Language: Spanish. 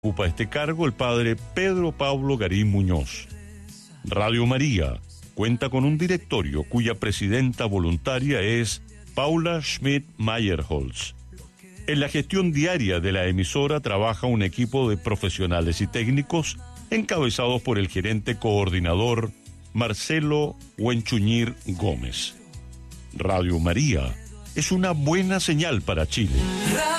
Ocupa este cargo el padre Pedro Pablo Garín Muñoz. Radio María cuenta con un directorio cuya presidenta voluntaria es Paula Schmidt-Meyerholz. En la gestión diaria de la emisora trabaja un equipo de profesionales y técnicos encabezados por el gerente coordinador Marcelo Huenchuñir Gómez. Radio María es una buena señal para Chile.